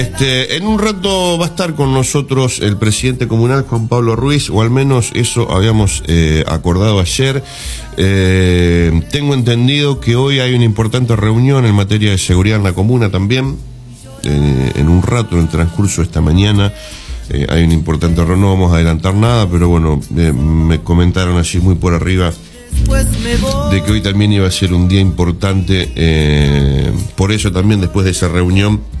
En un rato va a estar con nosotros el presidente comunal Juan Pablo Ruiz, o al menos eso habíamos acordado ayer. Tengo entendido que hoy hay una importante reunión en materia de seguridad en la comuna también. En un rato, en el transcurso de esta mañana, hay una importante reunión, no vamos a adelantar nada, pero bueno, me comentaron así muy por arriba de que hoy también iba a ser un día importante. Por eso también, después de esa reunión,